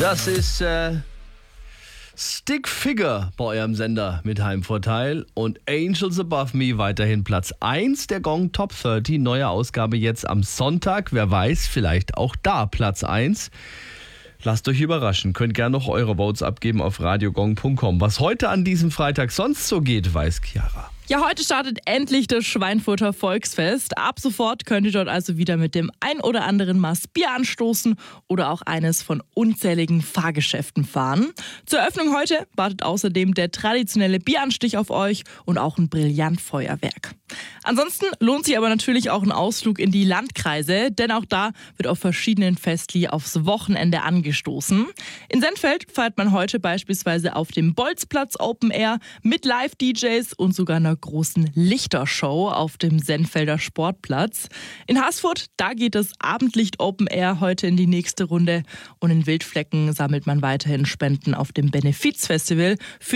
Das ist Stick Figure bei eurem Sender mit Heimvorteil und Angels Above Me weiterhin Platz 1 der Gong Top 30. Neue Ausgabe jetzt am Sonntag. Wer weiß, vielleicht auch da Platz 1. Lasst euch überraschen. Könnt gerne noch eure Votes abgeben auf radiogong.com. Was heute an diesem Freitag sonst so geht, weiß Chiara. Ja, heute startet endlich das Schweinfurter Volksfest. Ab sofort könnt ihr dort also wieder mit dem ein oder anderen Maß Bier anstoßen oder auch eines von unzähligen Fahrgeschäften fahren. Zur Eröffnung heute wartet außerdem der traditionelle Bieranstich auf euch und auch ein Brillantfeuerwerk. Ansonsten lohnt sich aber natürlich auch ein Ausflug in die Landkreise, denn auch da wird auf verschiedenen Festli aufs Wochenende angestoßen. In Sennfeld feiert man heute beispielsweise auf dem Bolzplatz Open Air mit Live-DJs und sogar einer großen Lichtershow auf dem Sennfelder Sportplatz. In Haßfurt, da geht das Abendlicht Open Air heute in die nächste Runde und in Wildflecken sammelt man weiterhin Spenden auf dem Benefizfestival für